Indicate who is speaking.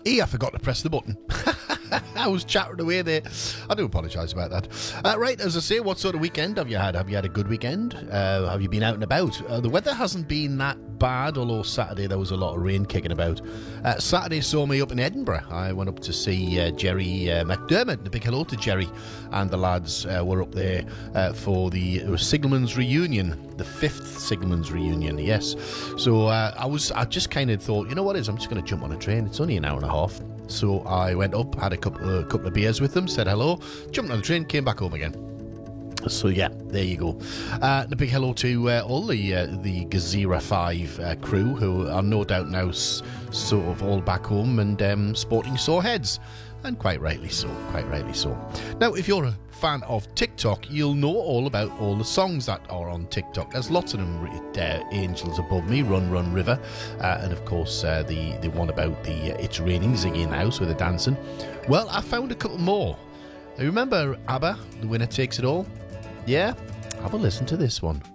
Speaker 1: I forgot to press the button. I was chattering away there. I do apologise about that. Right, as I say, what sort of weekend have you had? Have you had a good weekend? Have you been out and about? The weather hasn't been that bad, although Saturday there was a lot of rain kicking about. Saturday saw me up in Edinburgh. I went up to see Jerry McDermott. A big hello to Jerry and the lads were up there for the Sigelman's reunion, the 5th Sigelman's reunion, yes. So I just kind of thought, you know what it is, I'm just going to jump on a train. It's only an hour and a half. So I went up, had a couple of beers with them, said hello, jumped on the train, came back home again. So yeah, there you go. A big hello to all the Gazira 5 crew, who are no doubt now sort of all back home and sporting sore heads. And quite rightly so, quite rightly so. Now, if you're a fan of TikTok, you'll know all about all the songs that are on TikTok. There's lots of them, Angels Above Me, Run Run River, and of course the one about the It's Raining, Ziggy in the House with the dancing. Well, I found a couple more. Remember ABBA, The Winner Takes It All? Yeah? Have a listen to this one.